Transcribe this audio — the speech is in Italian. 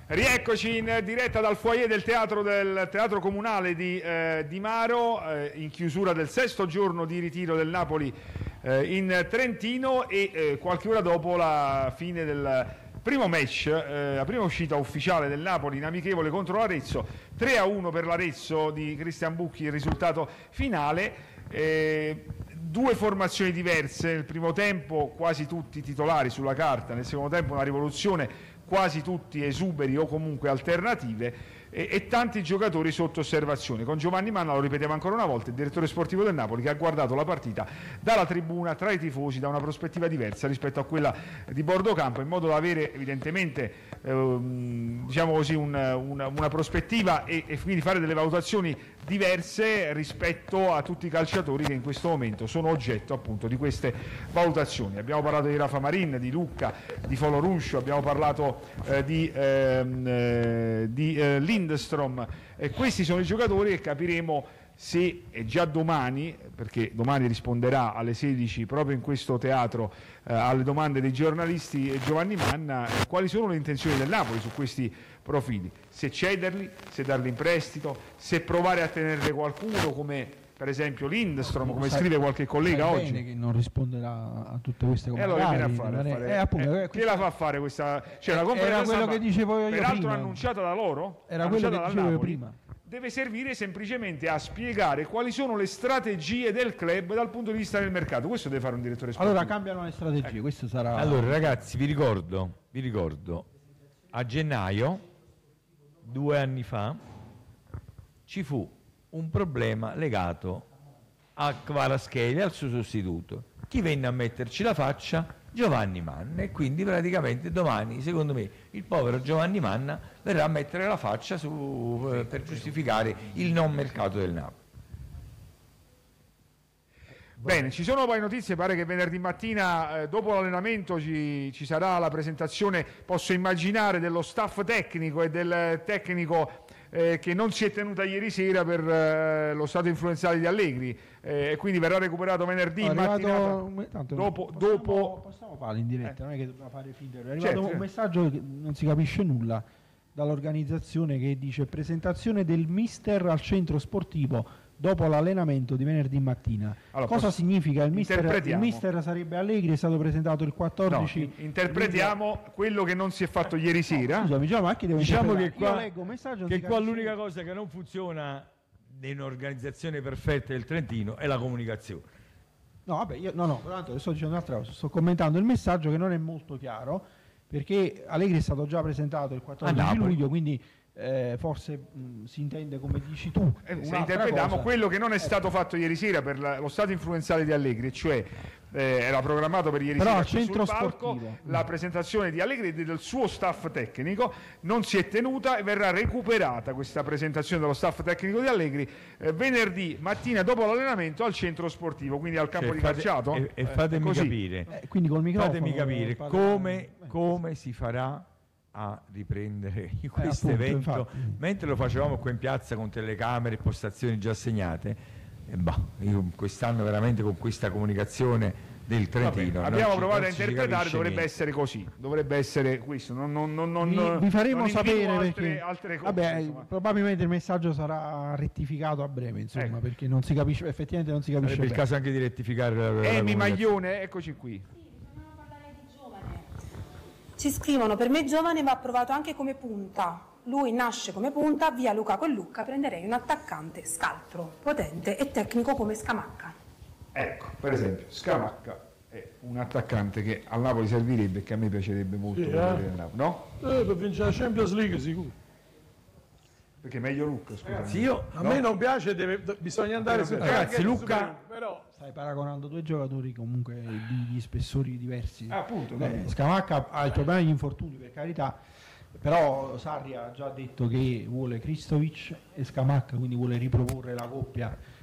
Rieccoci in diretta dal foyer del Teatro Comunale di Maro, in chiusura del 6° giorno di ritiro del Napoli in Trentino e qualche ora dopo la fine del primo match, la prima uscita ufficiale del Napoli in amichevole contro l'Arezzo, 3-1 per l'Arezzo di Cristian Bucchi il risultato finale. Due formazioni diverse, nel primo tempo quasi tutti titolari sulla carta, nel secondo tempo una rivoluzione, quasi tutti esuberi o comunque alternative e tanti giocatori sotto osservazione. Con Giovanni Manna, lo ripetiamo ancora una volta, il direttore sportivo del Napoli, che ha guardato la partita dalla tribuna, tra i tifosi, da una prospettiva diversa rispetto a quella di bordo campo, in modo da avere evidentemente diciamo così, una prospettiva e quindi fare delle valutazioni diverse rispetto a tutti i calciatori che in questo momento sono oggetto appunto di queste valutazioni. Abbiamo parlato di Rafa Marin, di Lucca, di Foloruscio, abbiamo parlato di Lindstrom, questi sono i giocatori che capiremo se già domani, perché domani risponderà alle 16 proprio in questo teatro alle domande dei giornalisti Giovanni Manna, quali sono le intenzioni del Napoli su questi profili, se cederli, se darli in prestito, se provare a tenerne qualcuno come per esempio Lindstrom, come scrive qualche collega oggi. Bene che non risponderà a tutte queste cose. Allora viene a fare, che la fa fare questa? Cioè, una conferenza era quello che dicevo io peraltro prima. Annunciata da loro? Era quello che dicevo io prima. Deve servire semplicemente a spiegare quali sono le strategie del club dal punto di vista del mercato. Questo deve fare un direttore sportivo. Allora cambiano le strategie, questo sarà. Allora ragazzi, vi ricordo a gennaio 2 anni fa ci fu un problema legato a Kvaratskhelia e al suo sostituto. Chi venne a metterci la faccia? Giovanni Manna, e quindi praticamente domani, secondo me, il povero Giovanni Manna verrà a mettere la faccia per giustificare il non mercato del Napoli. Bene, ci sono poi notizie, pare che venerdì mattina dopo l'allenamento ci sarà la presentazione, posso immaginare, dello staff tecnico e del tecnico che non si è tenuta ieri sera per lo stato influenzale di Allegri, e quindi verrà recuperato venerdì mattinata. Possiamo farlo in diretta, non è che dobbiamo fare finta. È arrivato un messaggio che non si capisce nulla dall'organizzazione che dice: presentazione del mister al centro sportivo dopo l'allenamento di venerdì mattina. Allora, cosa significa il mister? Il mister sarebbe Allegri, è stato presentato il 14. No, interpretiamo quello che non si è fatto ieri sera. Scusami, diciamo che qua l'unica cosa che non funziona in un'organizzazione perfetta del Trentino è la comunicazione. No, vabbè, tanto sto dicendo un'altra cosa, sto commentando il messaggio che non è molto chiaro, perché Allegri è stato già presentato il 14 luglio, quindi forse si intende, come dici tu, se interpretiamo quello che non è stato fatto ieri sera per lo stato influenzale di Allegri, cioè era programmato per ieri sera centro sul palco sportivo. La presentazione di Allegri e del suo staff tecnico non si è tenuta e verrà recuperata questa presentazione dello staff tecnico di Allegri venerdì mattina dopo l'allenamento al centro sportivo, quindi al campo di calciato. E fatemi capire, quindi col microfono, fatemi capire come si farà a riprendere questo evento, mentre lo facevamo qua in piazza con telecamere e postazioni già segnate. Io quest'anno veramente con questa comunicazione del Trentino abbiamo provato a interpretare, dovrebbe essere così, dovrebbe essere questo, vi faremo sapere altre cose, probabilmente il messaggio sarà rettificato a breve, insomma, perché non si capisce, effettivamente non si capisce bene. È il caso anche di rettificare Emi Maglione, eccoci qui. Ci scrivono: per me giovane va approvato anche come punta, lui nasce come punta, via Lukaku e Lucca, prenderei un attaccante scaltro, potente e tecnico come Scamacca. Ecco, per esempio Scamacca è un attaccante che al Napoli servirebbe e che a me piacerebbe molto no? Per vincere la Champions League sicuro. Perché meglio Lucca, scusa. A me non piace, bisogna andare su ragazzi. Lucca, però stai paragonando due giocatori comunque di spessori diversi. Appunto. Scamacca ha il problema degli infortuni, per carità, però Sarri ha già detto che vuole Kristovic e Scamacca, quindi vuole riproporre la coppia